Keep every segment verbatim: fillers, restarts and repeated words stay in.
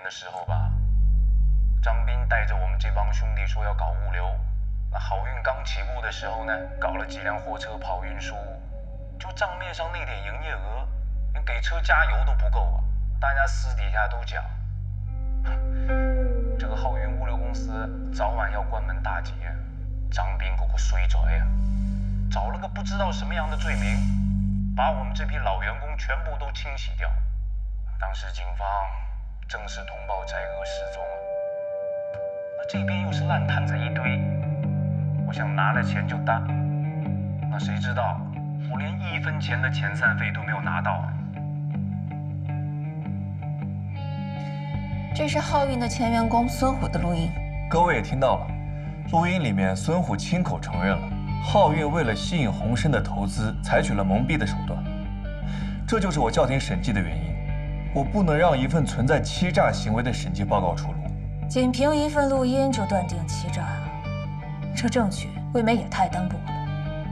的时候吧，张斌带着我们这帮兄弟说要搞物流。那好运刚起步的时候呢，搞了几辆货车跑运输，就账面上那点营业额，连给车加油都不够啊！大家私底下都讲，这个浩运物流公司早晚要关门大吉。张斌给我衰拽呀，找了个不知道什么样的罪名，把我们这批老员工全部都清洗掉。当时警方正式通报翟哥失踪啊，那这边又是烂摊子一堆，我想拿了钱就担，那谁知道我连一分钱的遣散费都没有拿到啊！ 这是浩运的前员工孙虎的录音， 各位也听到了，录音里面孙虎亲口承认了，浩运为了吸引鸿升的投资，采取了蒙蔽的手段，这就是我叫停审计的原因。我不能让一份存在欺诈行为的审计报告出炉。 仅凭一份录音就断定欺诈，这证据未免也太单薄了。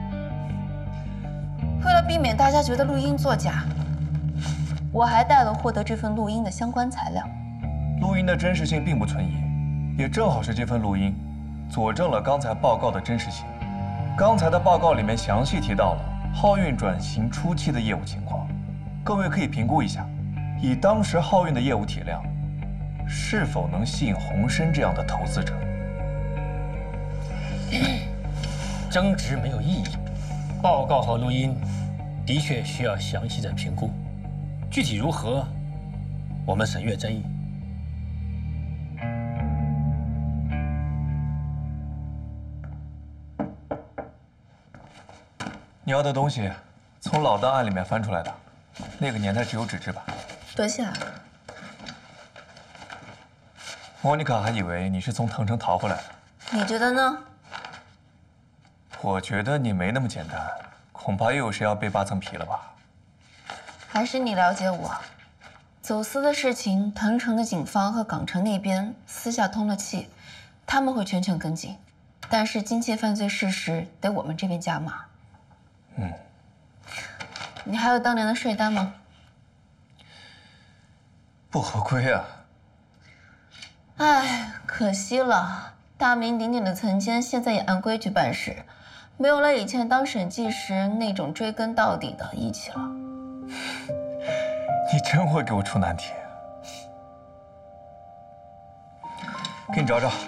为了避免大家觉得录音作假，我还带了获得这份录音的相关材料。 录音的真实性并不存疑，也正好是这份录音佐证了刚才报告的真实性。刚才的报告里面详细提到了浩运转型初期的业务情况，各位可以评估一下，以当时浩运的业务体量，是否能吸引鸿升这样的投资者？ 争执没有意义，报告和录音的确需要详细的评估，具体如何，我们审阅争议。 你要的东西从老档案里面翻出来的，那个年代只有纸质版。 多谢啊。 莫妮卡还以为你是从藤城逃回来的。 你觉得呢？ 我觉得你没那么简单，恐怕又有谁要被扒层皮了吧？ 还是你了解我。走私的事情，藤城的警方和港城那边私下通了气，他们会全权跟进。但是经济犯罪事实得我们这边加码。 嗯。 你还有当年的税单吗？ 不合规啊。 唉，可惜了，大名鼎鼎的曾坚现在也按规矩办事，没有了以前当审计时那种追根到底的义气了。 你真会给我出难题。给你找找，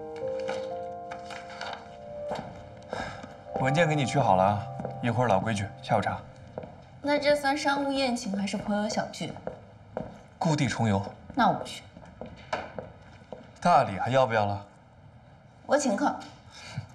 文件给你取好了，一会儿老规矩，下午茶。 那这算商务宴请还是朋友小聚？ 故地重游。 那我不去。 大礼还要不要了？ 我请客。